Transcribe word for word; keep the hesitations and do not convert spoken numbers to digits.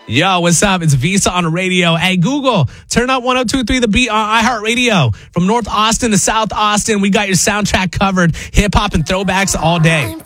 Yo, what's up? It's Visa on the radio. Hey, Google, turn up one oh two point three The Beat on iHeartRadio. From North Austin to South Austin, we got your soundtrack covered. Hip-hop and throwbacks all day.